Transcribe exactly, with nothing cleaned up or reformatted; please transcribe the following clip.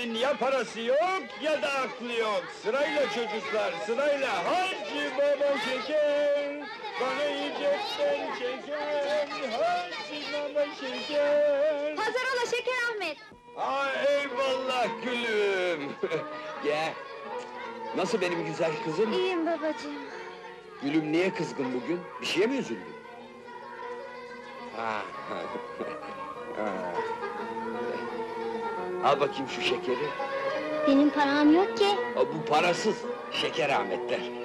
Ahmet'in ya parası yok ya da aklı yok. Sırayla çocuklar, sırayla. Hacı baba şeker, bana yiyecekten şeker. Hacı baba şeker. Pazar ola Şeker Ahmet! Aa, eyvallah gülüm. Ya, nasıl benim güzel kızım? İyiyim babacığım. Gülüm niye kızgın bugün? Bir şeye mi üzüldün? Ha. Ha. Al bakayım şu şekeri. Benim param yok ki. O, bu parasız. Şeker Ahmetler.